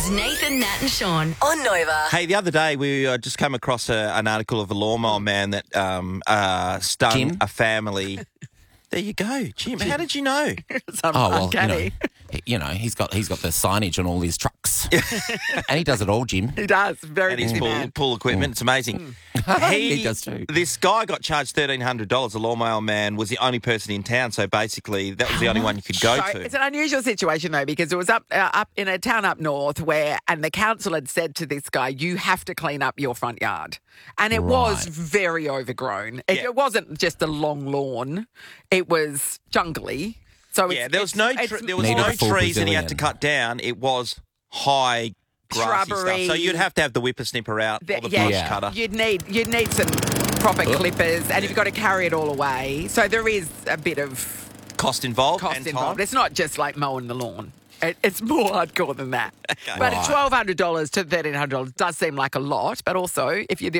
is Nathan, Nat and Sean on Nova. Hey, the other day we just came across an article of a lawnmower man that stung Jim? a family. There you go, Jim. How did you know? Uncanny. He's got the signage on all his trucks, and he does it all, Jim. He does. Very And his busy man. pool equipment. It's amazing. He does too. This guy got charged $1,300. The lawnmower man was the only person in town, so basically that was the only one you could go So to. it's an unusual situation, though, because it was up in a town up north and the council had said to this guy, you have to clean up your front yard. And it was very overgrown. It wasn't just a long lawn. It was jungly. So there was no trees that he had to cut down. It was high grassy Shrubbery. stuff. So you'd have to have the whippersnipper out or the brush cutter. You'd need some proper clippers, and you've got to carry it all away. So there is a bit of Cost involved. cost and involved. time. It's not just like mowing the lawn. It's more hardcore than that. Okay. But $1,200 to $1,300 does seem like a lot. But also, if you're the